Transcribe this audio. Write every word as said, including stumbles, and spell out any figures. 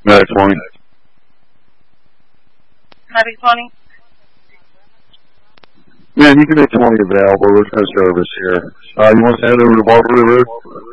Medic twenty. Medic twenty. Man, you can make twenty available. There's no service here. Uh, you want to send it over to Barber River?